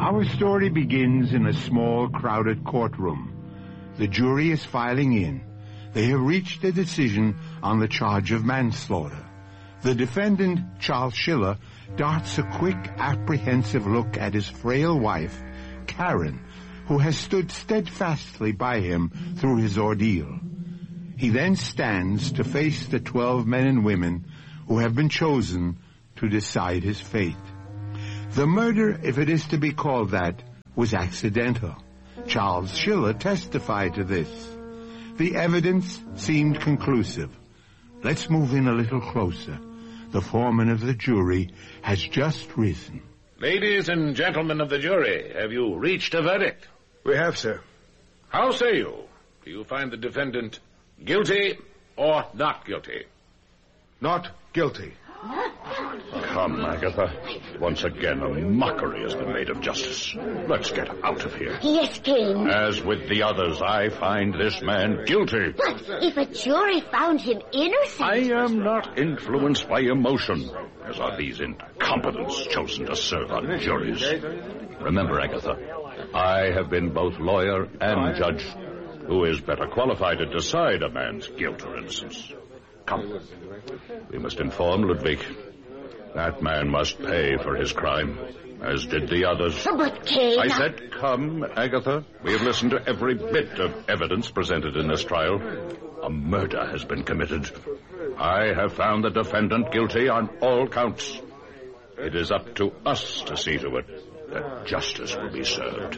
Our story begins in a small, crowded courtroom. The jury is filing in. They have reached a decision on the charge of manslaughter. The defendant, Charles Schiller, darts a quick, apprehensive look at his frail wife, Karen, who has stood steadfastly by him through his ordeal. He then stands to face the 12 men and women who have been chosen to decide his fate. The murder, if it is to be called that, was accidental. Charles Schiller testified to this. The evidence seemed conclusive. Let's move in a little closer. The foreman of the jury has just risen. Ladies and gentlemen of the jury, have you reached a verdict? We have, sir. How say you? Do you find the defendant guilty or not guilty? Not guilty. Come, Agatha. Once again, a mockery has been made of justice. Let's get out of here. Yes, King. As with the others, I find this man guilty. But if a jury found him innocent... I am not influenced by emotion, as are these incompetents chosen to serve on juries. Remember, Agatha, I have been both lawyer and judge. Who is better qualified to decide a man's guilt or innocence? Come. We must inform Ludwig. That man must pay for his crime, as did the others. But, King... I said come, Agatha. We have listened to every bit of evidence presented in this trial. A murder has been committed. I have found the defendant guilty on all counts. It is up to us to see to it that justice will be served.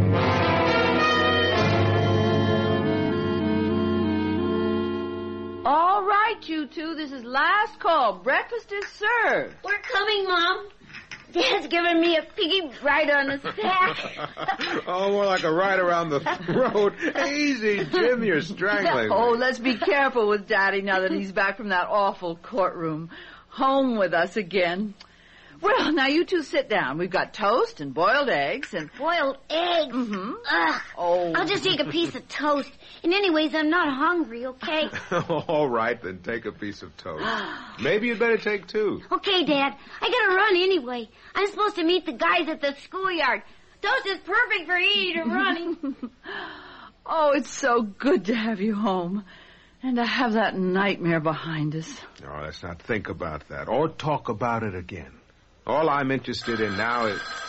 All right, you two, this is last call. Breakfast is served. We're coming, Mom. Dad's giving me a piggy right on the sack. Oh, more like a ride around the throat. Easy, Jim, you're strangling. Oh, let's be careful with Daddy now that he's back from that awful courtroom. Home with us again. Well, now you two sit down. We've got toast and boiled eggs and... Boiled eggs? Mm-hmm. Ugh. Oh. I'll just take a piece of toast. And anyways, I'm not hungry, okay? All right, then take a piece of toast. Maybe you'd better take two. Okay, Dad. I gotta run anyway. I'm supposed to meet the guys at the schoolyard. Toast is perfect for eating or running. Oh, it's so good to have you home. And to have that nightmare behind us. Oh, let's not think about that or talk about it again. All I'm interested in now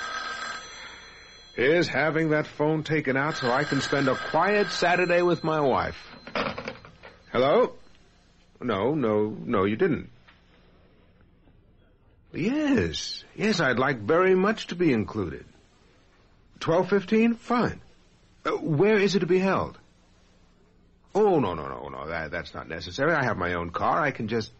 is having that phone taken out so I can spend a quiet Saturday with my wife. Hello? No, you didn't. Yes, I'd like very much to be included. 12:15? Fine. Where is it to be held? Oh, no, that's not necessary. I have my own car. I can just...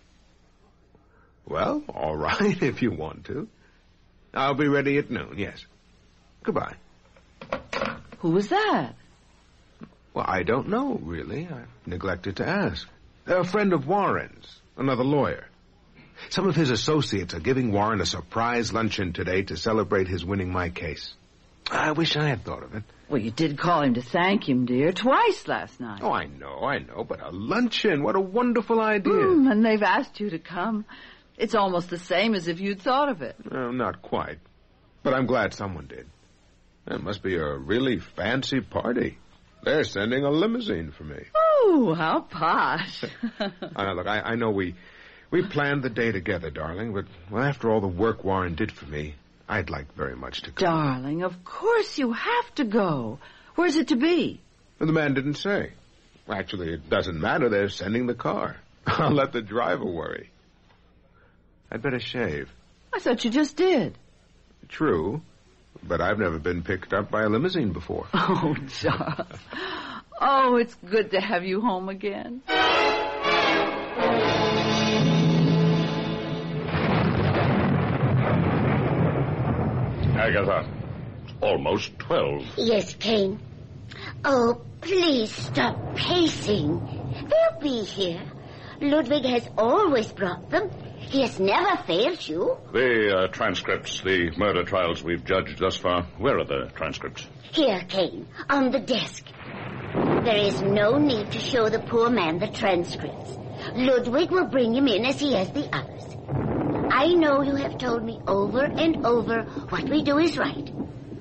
Well, all right, if you want to. I'll be ready at noon, yes. Goodbye. Who was that? Well, I don't know, really. I neglected to ask. A friend of Warren's, another lawyer. Some of his associates are giving Warren a surprise luncheon today to celebrate his winning my case. I wish I had thought of it. Well, you did call him to thank him, dear, twice last night. Oh, I know, but a luncheon, what a wonderful idea. And they've asked you to come. It's almost the same as if you'd thought of it. Not quite. But I'm glad someone did. It must be a really fancy party. They're sending a limousine for me. Oh, how posh. Look, I know we planned the day together, darling, but after all the work Warren did for me, I'd like very much to go. Darling, of course you have to go. Where's it to be? Well, the man didn't say. Actually, it doesn't matter. They're sending the car. I'll let the driver worry. I'd better shave. I thought you just did. True, but I've never been picked up by a limousine before. Oh, Charles. Oh, it's good to have you home again. Agatha, it's almost 12. Yes, Kane. Oh, please stop pacing. They'll be here. Ludwig has always brought them. He has never failed you. The transcripts, the murder trials we've judged thus far, where are the transcripts? Here, Kane, on the desk. There is no need to show the poor man the transcripts. Ludwig will bring him in as he has the others. I know you have told me over and over what we do is right.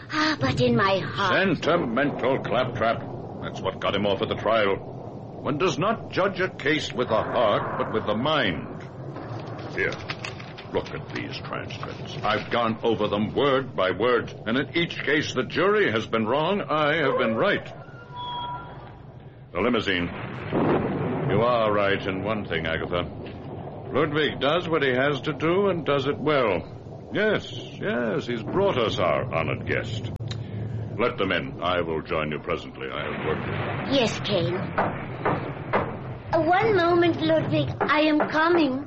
Ah, but in my heart... Sentimental claptrap. That's what got him off at the trial. One does not judge a case with the heart, but with the mind. Here, look at these transcripts. I've gone over them word by word, and in each case the jury has been wrong, I have been right. The limousine. You are right in one thing, Agatha. Ludwig does what he has to do and does it well. Yes, he's brought us our honored guest. Let them in. I will join you presently. I have work to do. Yes, Cain. One moment, Ludwig. I am coming.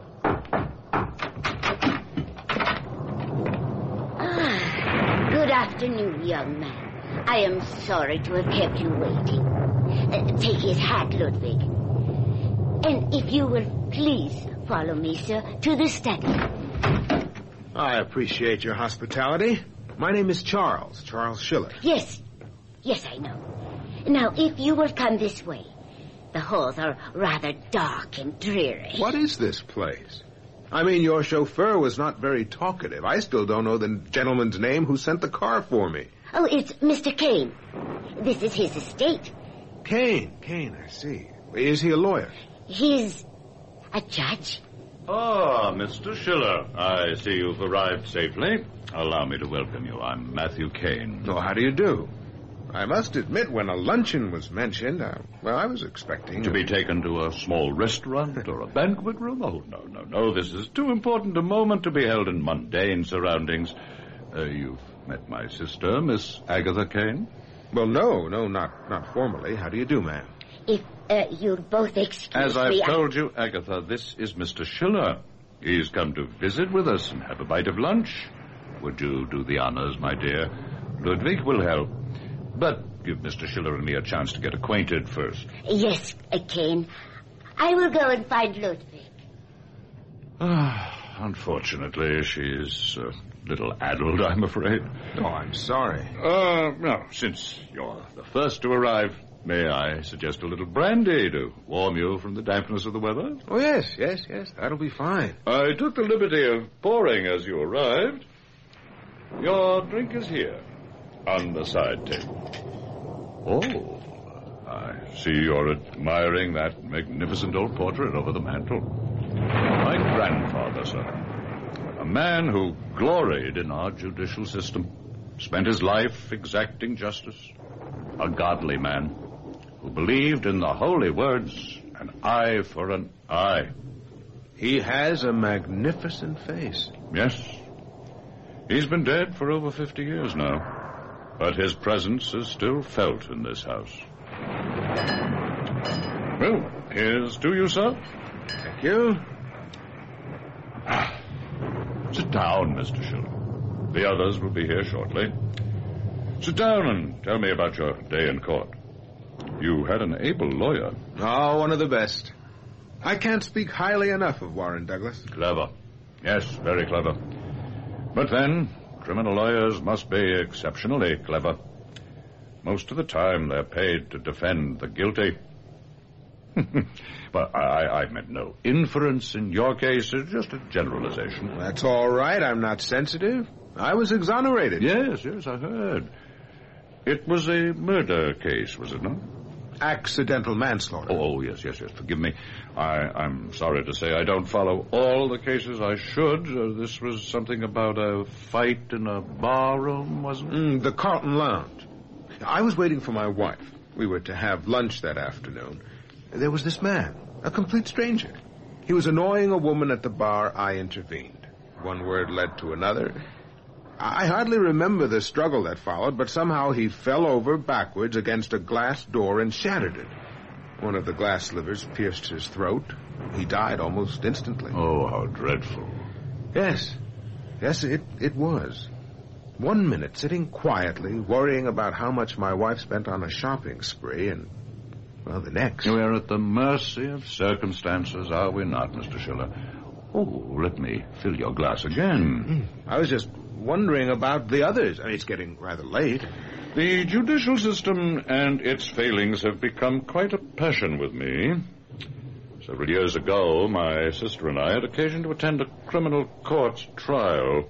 Good afternoon, young man. I am sorry to have kept you waiting. Take his hat, Ludwig. And if you will please follow me, sir, to the study. I appreciate your hospitality. My name is Charles Schiller. Yes, I know. Now, if you will come this way. The halls are rather dark and dreary. What is this place? I mean, your chauffeur was not very talkative. I still don't know the gentleman's name who sent the car for me. Oh, it's Mr. Cain. This is his estate. Cain, I see. Is he a lawyer? He's a judge. Ah, Mr. Schiller. I see you've arrived safely. Allow me to welcome you. I'm Matthew Cain. Oh, how do you do? I must admit, when a luncheon was mentioned, I was expecting... To be taken to a small restaurant or a banquet room? Oh, no. This is too important a moment to be held in mundane surroundings. You've met my sister, Miss Agatha Cain? Well, no, not formally. How do you do, ma'am? If you'll both excuse me... As I've told you, Agatha, this is Mr. Schiller. He's come to visit with us and have a bite of lunch. Would you do the honors, my dear? Ludwig will help. But give Mr. Schiller and me a chance to get acquainted first. Yes, Cain. I will go and find Ludwig. Unfortunately, she is a little addled, I'm afraid. Oh, I'm sorry. Now, since you're the first to arrive, may I suggest a little brandy to warm you from the dampness of the weather? Oh, yes. That'll be fine. I took the liberty of pouring as you arrived. Your drink is here. On the side table. Oh, I see you're admiring that magnificent old portrait over the mantel. My grandfather, sir. A man who gloried in our judicial system. Spent his life exacting justice. A godly man who believed in the holy words, an eye for an eye. He has a magnificent face. Yes. He's been dead for over 50 years now. But his presence is still felt in this house. Well, here's to you, sir. Thank you. Sit down, Mr. Schiller. The others will be here shortly. Sit down and tell me about your day in court. You had an able lawyer. Oh, one of the best. I can't speak highly enough of Warren Douglas. Clever. Yes, very clever. But then... criminal lawyers must be exceptionally clever. Most of the time, they're paid to defend the guilty. But I meant no inference in your case. It's just a generalization. That's all right. I'm not sensitive. I was exonerated. Yes, I heard. It was a murder case, was it not? Accidental manslaughter. Oh, yes. Forgive me. I'm sorry to say I don't follow all the cases I should. This was something about a fight in a barroom, wasn't it? The Carlton Lounge. I was waiting for my wife. We were to have lunch that afternoon. There was this man, a complete stranger. He was annoying a woman at the bar. I intervened. One word led to another. I hardly remember the struggle that followed, but somehow he fell over backwards against a glass door and shattered it. One of the glass slivers pierced his throat. He died almost instantly. Oh, how dreadful. Yes, it was. 1 minute, sitting quietly, worrying about how much my wife spent on a shopping spree, and, well, the next. We are at the mercy of circumstances, are we not, Mr. Schiller? Oh, let me fill your glass again. I was just wondering about the others. I mean, it's getting rather late. The judicial system and its failings have become quite a passion with me. Several years ago, my sister and I had occasion to attend a criminal court's trial.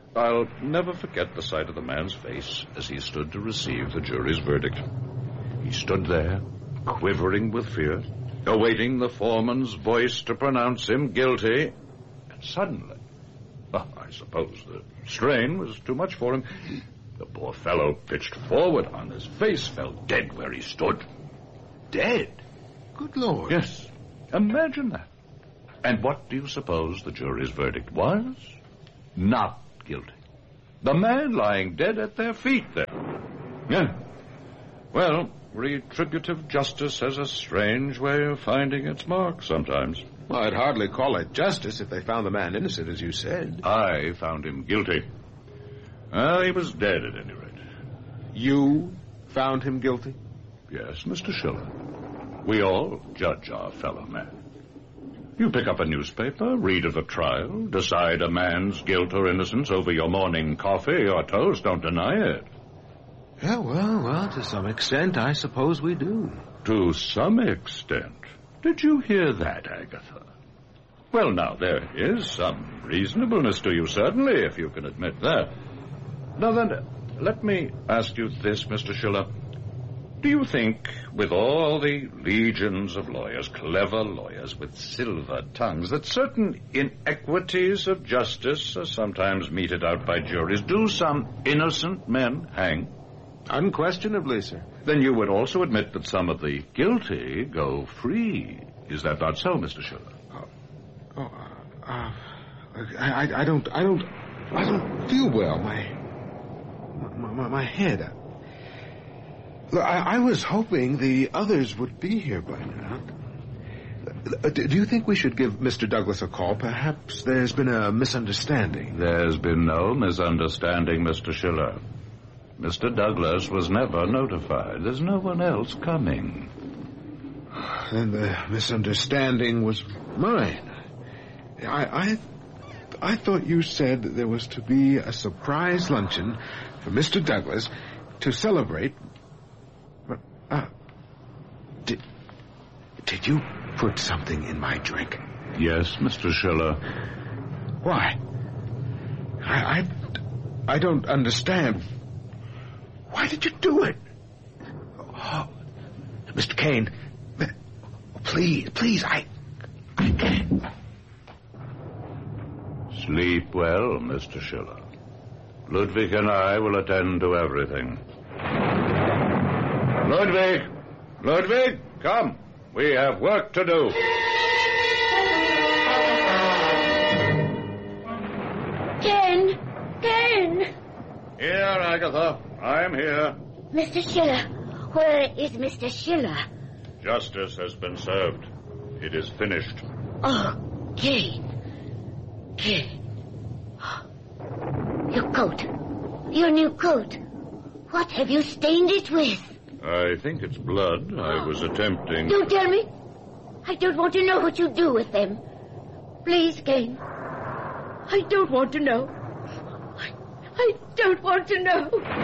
I'll never forget the sight of the man's face as he stood to receive the jury's verdict. He stood there, quivering with fear, awaiting the foreman's voice to pronounce him guilty. And suddenly, I suppose the strain was too much for him. The poor fellow pitched forward on his face, fell dead where he stood. Dead? Good Lord. Yes, imagine that. And what do you suppose the jury's verdict was? Not guilty. The man lying dead at their feet there. Yeah. Well, retributive justice has a strange way of finding its mark sometimes. Well, I'd hardly call it justice if they found the man innocent, as you said. I found him guilty. Well, he was dead at any rate. You found him guilty? Yes, Mr. Schiller. We all judge our fellow man. You pick up a newspaper, read of a trial, decide a man's guilt or innocence over your morning coffee or toast. Don't deny it. Yeah, well, to some extent, I suppose we do. To some extent. Did you hear that, Agatha? Well, now, there is some reasonableness to you, certainly, if you can admit that. Now, then, let me ask you this, Mr. Schiller. Do you think, with all the legions of lawyers, clever lawyers with silver tongues, that certain inequities of justice are sometimes meted out by juries? Do some innocent men hang? Unquestionably, sir. Then you would also admit that some of the guilty go free. Is that not so, Mr. Schiller? I don't feel well. My head. Look, I was hoping the others would be here by now. Do you think we should give Mr. Douglas a call? Perhaps there's been a misunderstanding. There's been no misunderstanding, Mr. Schiller. Mr. Douglas was never notified. There's no one else coming. Then the misunderstanding was mine. I thought you said that there was to be a surprise luncheon for Mr. Douglas to celebrate. Did you put something in my drink? Yes, Mr. Schiller. Why? I don't understand. Why did you do it? Oh, Mr. Kane, please, I can't. Sleep well, Mr. Schiller. Ludwig and I will attend to everything. Ludwig, come. We have work to do. Ken! Here, Agatha. I'm here. Mr. Schiller. Where is Mr. Schiller? Justice has been served. It is finished. Oh, Kane. Your coat. Your new coat. What have you stained it with? I think it's blood. I was attempting... Don't tell me. I don't want to know what you do with them. Please, Kane. I don't want to know. I don't want to know.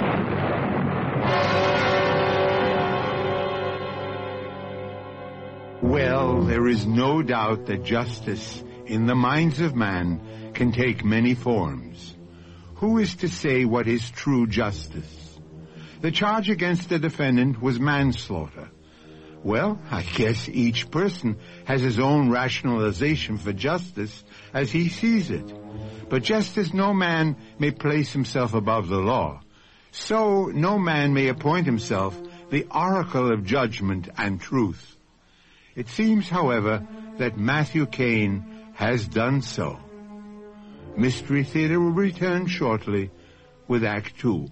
Well, there is no doubt that justice, in the minds of man, can take many forms. Who is to say what is true justice? The charge against the defendant was manslaughter. Well, I guess each person has his own rationalization for justice as he sees it. But just as no man may place himself above the law, so no man may appoint himself the oracle of judgment and truth. It seems, however, that Matthew Kane has done so. Mystery Theater will return shortly with Act 2.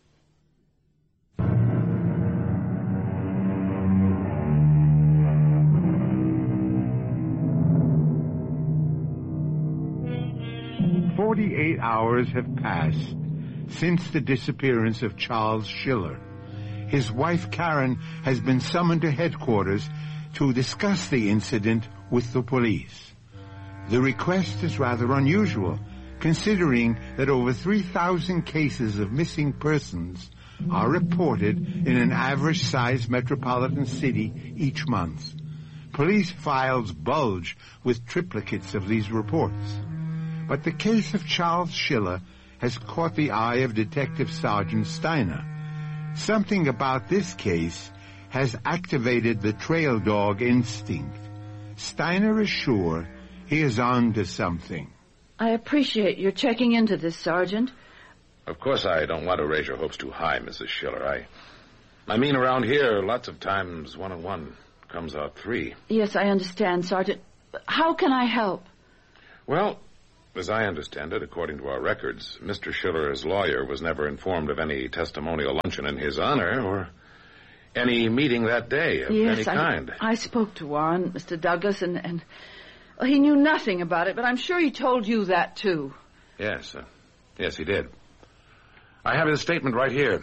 "48 hours have passed since the disappearance of Charles Schiller. His wife Karen has been summoned to headquarters to discuss the incident with the police. The request is rather unusual, considering that over 3,000 cases of missing persons are reported in an average-sized metropolitan city each month. Police files bulge with triplicates of these reports. But the case of Charles Schiller has caught the eye of Detective Sergeant Steiner. Something about this case has activated the trail dog instinct. Steiner is sure he is on to something. I appreciate your checking into this, Sergeant. Of course I don't want to raise your hopes too high, Mrs. Schiller. I mean, around here, lots of times 1 and 1 comes out 3. Yes, I understand, Sergeant. How can I help? Well, as I understand it, according to our records, Mr. Schiller's lawyer was never informed of any testimonial luncheon in his honor or any meeting that day of any kind. I spoke to Warren, Mr. Douglas, and he knew nothing about it, but I'm sure he told you that, too. Yes, yes, he did. I have his statement right here.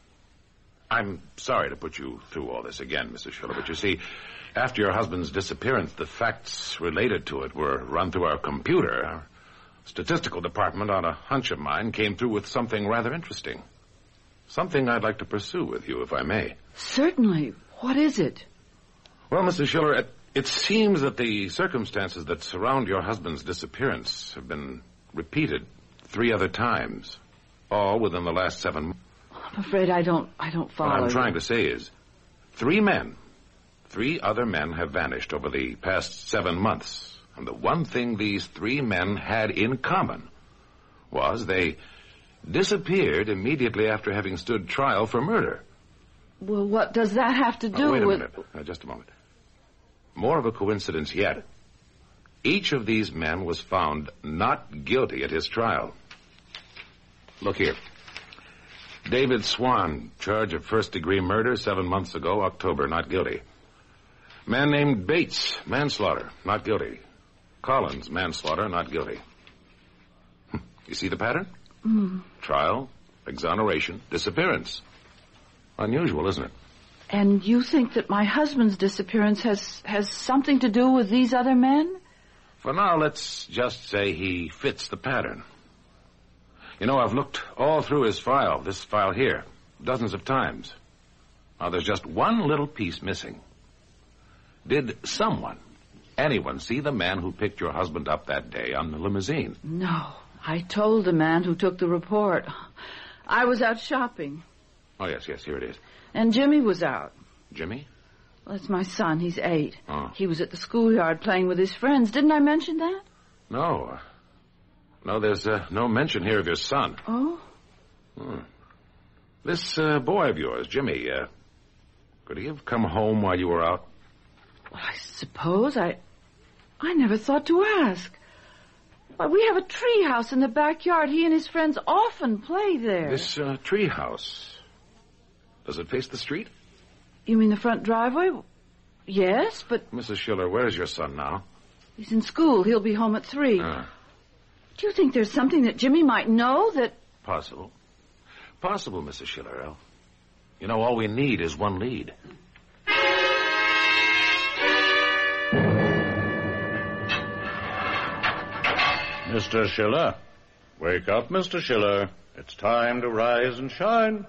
I'm sorry to put you through all this again, Mrs. Schiller, but you see, after your husband's disappearance, the facts related to it were run through our computer. Our statistical department, on a hunch of mine, came through with something rather interesting. Something I'd like to pursue with you, if I may. Certainly. What is it? Well, Mrs. Schiller, it seems that the circumstances that surround your husband's disappearance have been repeated 3 other times, all within the last 7 months. I'm afraid I don't follow. What I'm trying to say is 3 other men have vanished over the past 7 months. And the one thing these 3 men had in common was they disappeared immediately after having stood trial for murder. Well, what does that have to do with... Wait a minute. Just a moment. More of a coincidence yet. Each of these men was found not guilty at his trial. Look here. David Swan, charge of first-degree murder 7 months ago, October, not guilty. Man named Bates, manslaughter, not guilty. Collins, manslaughter, not guilty. You see the pattern? Trial, exoneration, disappearance. Unusual, isn't it? And you think that my husband's disappearance has something to do with these other men? For now, let's just say he fits the pattern. You know, I've looked all through his file, this file here, dozens of times. Now, there's just one little piece missing. Did anyone see the man who picked your husband up that day on the limousine? No. I told the man who took the report. I was out shopping. Oh, yes, here it is. And Jimmy was out. Jimmy? Well, that's my son. He's 8. Oh. He was at the schoolyard playing with his friends. Didn't I mention that? No. No, there's no mention here of your son. Oh? This boy of yours, Jimmy, could he have come home while you were out? Well, I suppose. I never thought to ask. Well, we have a tree house in the backyard. He and his friends often play there. This tree house, does it face the street? You mean the front driveway? Yes, but... Mrs. Schiller, where is your son now? He's in school. He'll be home at 3. Do you think there's something that Jimmy might know that... Possible, Mrs. Schiller. You know, all we need is one lead. Mr. Schiller. Wake up, Mr. Schiller. It's time to rise and shine.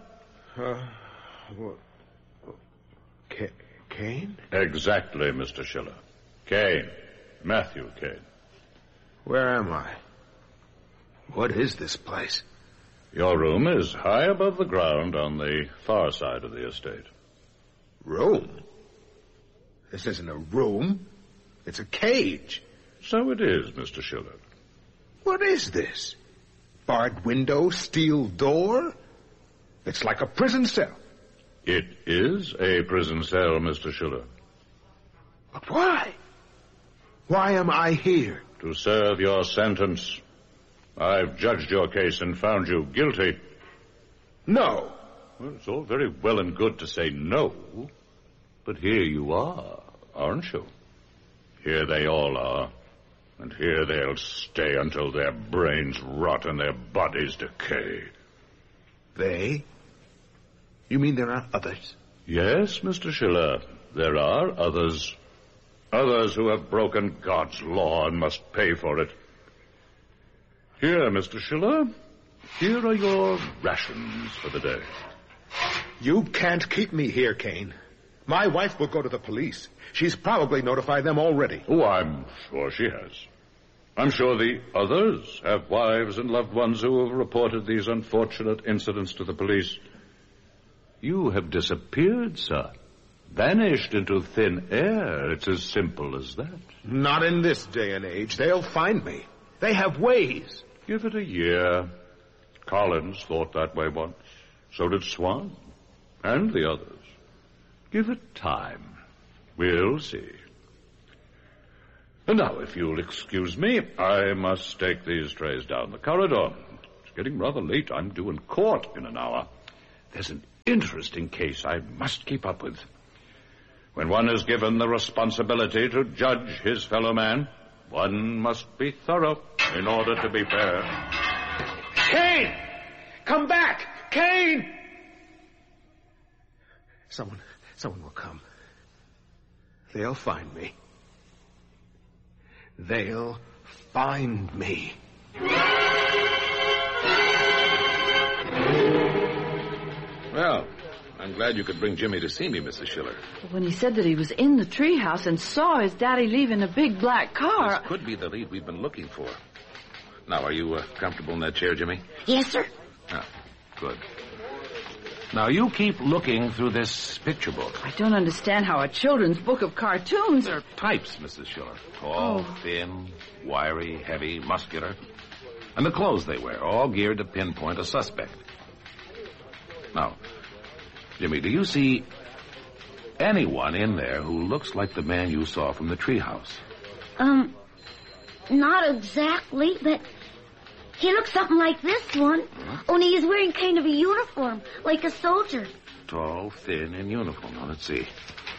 Kane? Exactly, Mr. Schiller. Kane. Matthew Kane. Where am I? What is this place? Your room is high above the ground on the far side of the estate. Room? This isn't a room. It's a cage. So it is, Mr. Schiller. What is this? Barred window, steel door? It's like a prison cell. It is a prison cell, Mr. Schiller. But why? Why am I here? To serve your sentence. I've judged your case and found you guilty. No. Well, it's all very well and good to say no, but here you are, aren't you? Here they all are, and here they'll stay until their brains rot and their bodies decay. They? You mean there are others? Yes, Mr. Schiller, there are others. Others who have broken God's law and must pay for it. Here, Mr. Schiller, here are your rations for the day. You can't keep me here, Kane. My wife will go to the police. She's probably notified them already. Oh, I'm sure she has. I'm sure the others have wives and loved ones who have reported these unfortunate incidents to the police. You have disappeared, sir. Vanished into thin air. It's as simple as that. Not in this day and age. They'll find me. They have ways. Give it a year. Collins thought that way once. So did Swan. And the others. Give it time. We'll see. And now, if you'll excuse me, I must take these trays down the corridor. It's getting rather late. I'm due in court in an hour. There's an interesting case I must keep up with. When one is given the responsibility to judge his fellow man, one must be thorough in order to be fair. Kane! Come back! Kane! Someone will come. They'll find me. They'll find me. Well, I'm glad you could bring Jimmy to see me, Mrs. Schiller. When he said that he was in the treehouse and saw his daddy leave in a big black car... This could be the lead we've been looking for. Now, are you comfortable in that chair, Jimmy? Yes, sir. Ah, good. Now, you keep looking through this picture book. I don't understand how a children's book of cartoons... They're types, Mrs. Schiller. Tall, thin, wiry, heavy, muscular. And the clothes they wear, all geared to pinpoint a suspect. Now, Jimmy, do you see anyone in there who looks like the man you saw from the treehouse? Not exactly, but he looks something like this one. Only he's wearing kind of a uniform, like a soldier. Tall, thin, in uniform. Now, let's see.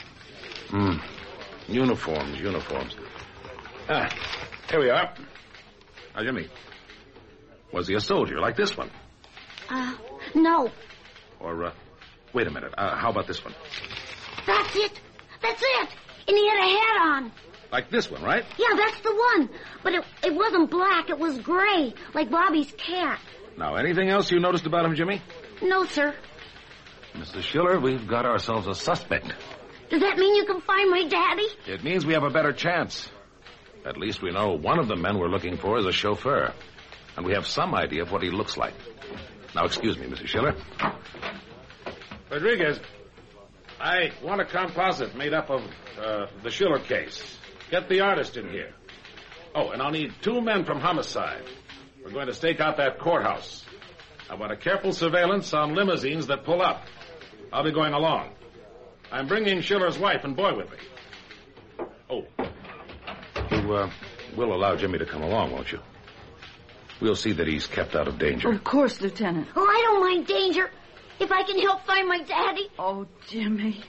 Uniforms. Ah, here we are. Now, Jimmy, was he a soldier like this one? No. Or, wait a minute. How about this one? That's it. And he had a hat on. Like this one, right? Yeah, that's the one. But it wasn't black. It was gray, like Bobby's cat. Now, anything else you noticed about him, Jimmy? No, sir. Mrs. Schiller, we've got ourselves a suspect. Does that mean you can find my daddy? It means we have a better chance. At least we know one of the men we're looking for is a chauffeur. And we have some idea of what he looks like. Now, excuse me, Mrs. Schiller. Rodriguez, I want a composite made up of the Schiller case. Get the artist in here. Oh, and I'll need 2 men from homicide. We're going to stake out that courthouse. I want a careful surveillance on limousines that pull up. I'll be going along. I'm bringing Schiller's wife and boy with me. Oh. You will allow Jimmy to come along, won't you? We'll see that he's kept out of danger. Of course, Lieutenant. Oh, I don't mind danger. If I can help find my daddy. Oh, Jimmy.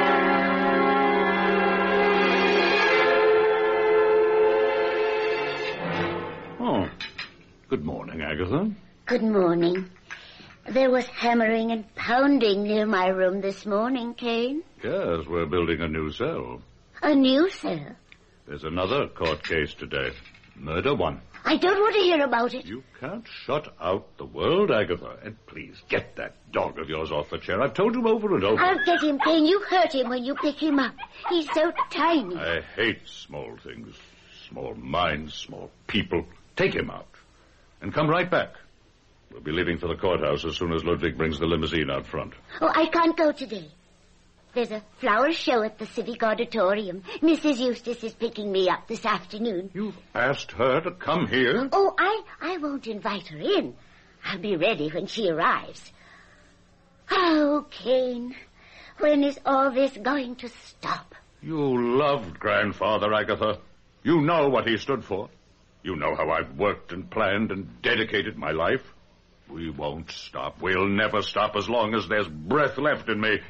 Oh, good morning, Agatha. Good morning. There was hammering and pounding near my room this morning, Kane. Yes, we're building a new cell. A new cell. There's another court case today. Murder one. I don't want to hear about it. You can't shut out the world, Agatha. And please, get that dog of yours off the chair. I've told you over and over. I'll get him, Kane. You hurt him when you pick him up. He's so tiny. I hate small things. Small minds, small people. Take him out. And come right back. We'll be leaving for the courthouse as soon as Ludwig brings the limousine out front. Oh, I can't go today. There's a flower show at the Civic Auditorium. Mrs. Eustace is picking me up this afternoon. You've asked her to come here? Oh, I won't invite her in. I'll be ready when she arrives. Oh, Kane, when is all this going to stop? You loved Grandfather, Agatha. You know what he stood for. You know how I've worked and planned and dedicated my life. We won't stop. We'll never stop as long as there's breath left in me.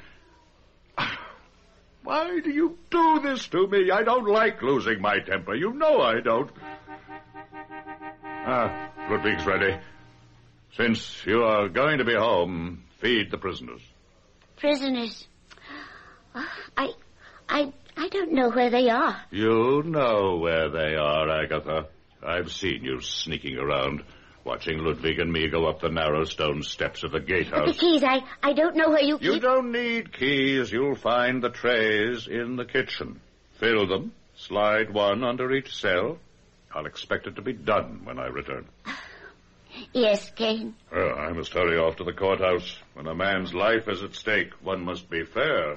Why do you do this to me? I don't like losing my temper. You know I don't. Ludwig's ready. Since you are going to be home, feed the prisoners. Prisoners? I don't know where they are. You know where they are, Agatha. I've seen you sneaking around, watching Ludwig and me go up the narrow stone steps of the gatehouse. But the keys, I don't know where you keep... You don't need keys. You'll find the trays in the kitchen. Fill them, slide one under each cell, I'll expect it to be done when I return. Yes, Kane. Well, I must hurry off to the courthouse. When a man's life is at stake, one must be fair.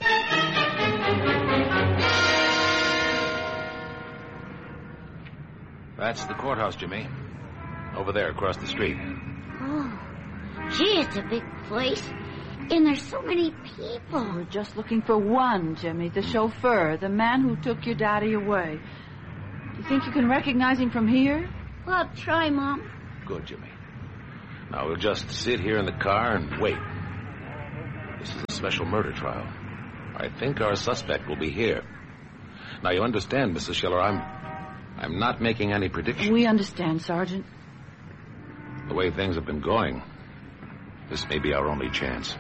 That's the courthouse, Jimmy. Over there, across the street. Oh, gee, it's a big place. And there's so many people. We're just looking for one, Jimmy, the chauffeur, the man who took your daddy away. Do you think you can recognize him from here? Well, I'll try, Mom. Good, Jimmy. Now, we'll just sit here in the car and wait. This is a special murder trial. I think our suspect will be here. Now, you understand, Mrs. Schiller, I'm not making any predictions. We understand, Sergeant. The way things have been going, this may be our only chance.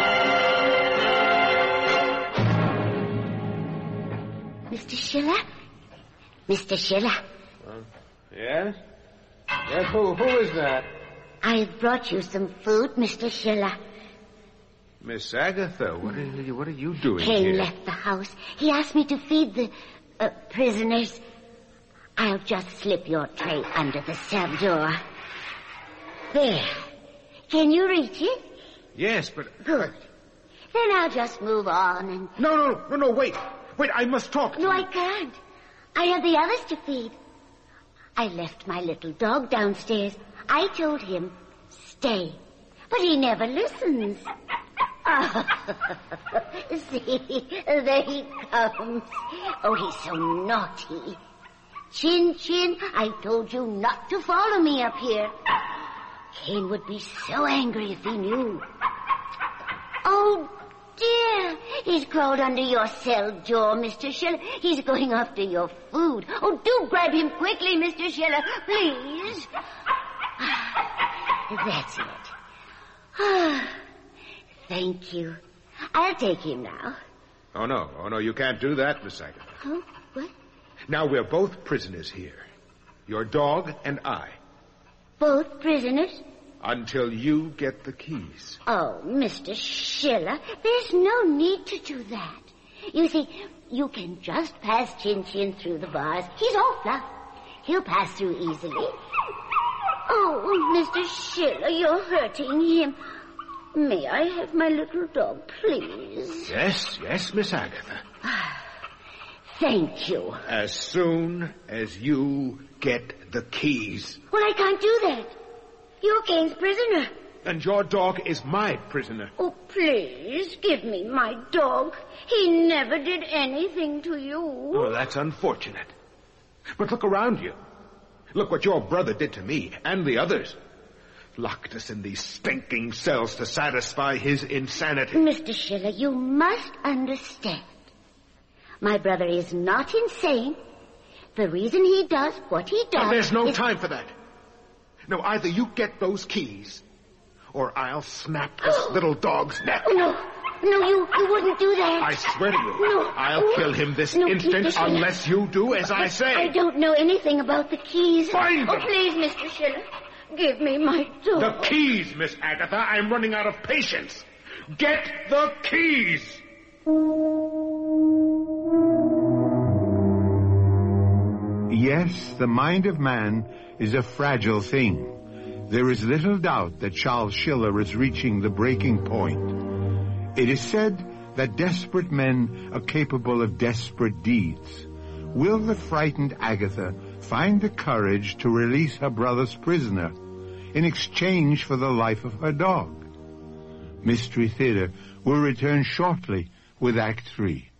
Mr. Schiller? Mr. Schiller? Yes? Yes, who is that? I've brought you some food, Mr. Schiller. Miss Agatha, what are you doing Kane here? left the house. He asked me to feed the prisoners. I'll just slip your tray under the cell door. There. Can you reach it? Yes, but... Good. Then I'll just move on and... No, wait. Wait, I must talk to No, you. I can't. I have the others to feed. I left my little dog downstairs. I told him, stay. But he never listens. Oh, see, there he comes. Oh, he's so naughty. Chin Chin, I told you not to follow me up here. Kane would be so angry if he knew. Oh, dear. He's crawled under your cell door, Mr. Schiller. He's going after your food. Oh, do grab him quickly, Mr. Schiller, please. That's it. Thank you. I'll take him now. Oh, no, you can't do that, Miss Agatha. Huh? What? Now, we're both prisoners here. Your dog and I. Both prisoners? Until you get the keys. Oh, Mr. Schiller, there's no need to do that. You see, you can just pass Chin Chin through the bars. He's all fluff. He'll pass through easily. Oh, Mr. Schiller, you're hurting him. May I have my little dog, please? Yes, Miss Agatha. Thank you. As soon as you get the keys. Well, I can't do that. You're Kane's prisoner. And your dog is my prisoner. Oh, please, give me my dog. He never did anything to you. Oh, that's unfortunate. But look around you. Look what your brother did to me and the others. Locked us in these stinking cells to satisfy his insanity. Mr. Schiller, you must understand. My brother is not insane. The reason he does what he does... There's no time for that. No, either you get those keys, or I'll snap this little dog's neck. No, you wouldn't do that. I swear to you, No. I'll kill him this instant unless you do as I say. I don't know anything about the keys. Find them. Oh, please, Mr. Schiller, give me my dog. The keys, Miss Agatha. I'm running out of patience. Get the keys! Yes, the mind of man is a fragile thing. There is little doubt that Charles Schiller is reaching the breaking point. It is said that desperate men are capable of desperate deeds. Will the frightened Agatha find the courage to release her brother's prisoner in exchange for the life of her dog? Mystery Theater will return shortly with Act 3.